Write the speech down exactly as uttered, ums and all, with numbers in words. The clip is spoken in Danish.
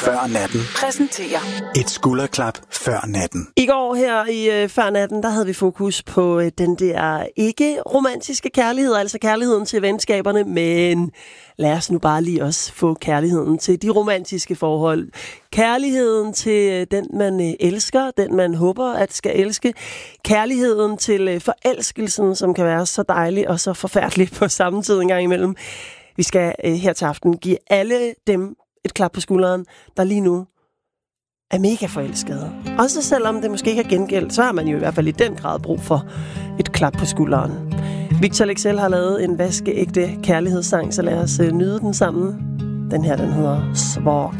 før natten præsenterer et skulderklap før natten. I går her i øh, før natten, der havde vi fokus på øh, den der ikke-romantiske kærlighed, altså kærligheden til venskaberne, men lad os nu bare lige også få kærligheden til de romantiske forhold. Kærligheden til øh, den, man øh, elsker, den man håber at skal elske. Kærligheden til øh, forelskelsen, som kan være så dejlig og så forfærdelig på samme tid en gang imellem. Vi skal øh, her til aften give alle dem et klap på skulderen, der lige nu er mega forelskede. Også selvom det måske ikke er gengældt, så har man jo i hvert fald i den grad brug for et klap på skulderen. Victor Leksell har lavet en vaskeægte kærlighedssang, så lad os øh, nyde den sammen. Den her, den hedder Svag.